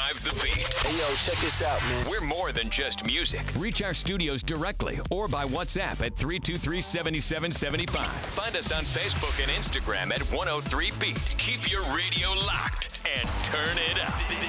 Drive the Beat. Hey, yo, check this out, man. We're more than just music. Reach our studios directly or by WhatsApp at 323-7775. Find us on Facebook and Instagram at 103 Beat. Keep your radio locked and turn it up.